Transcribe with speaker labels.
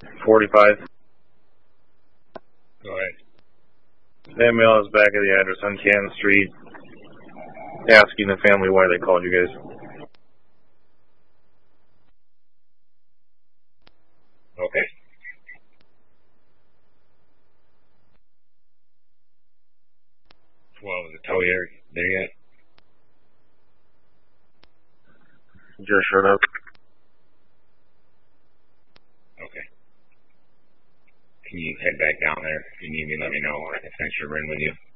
Speaker 1: 45.
Speaker 2: Go ahead.
Speaker 1: That mail is back at the address on Canton Street, asking the family why they called you guys.
Speaker 2: Okay. Well, was the tow there yet?
Speaker 1: Just showed up.
Speaker 2: Okay. Can you head back down there? If you need me, let me know. I can finish your run with you.